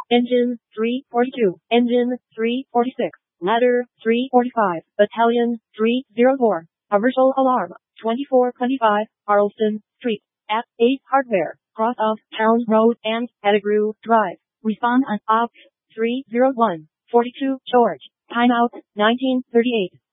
Engine 342, Engine 346, Ladder 345, Battalion 304. Commercial alarm 2425, Arleston Street, at 8 Hardware, cross of Town Road and Pettigrew Drive. Respond on OPT 301, 42 George. Timeout 1938.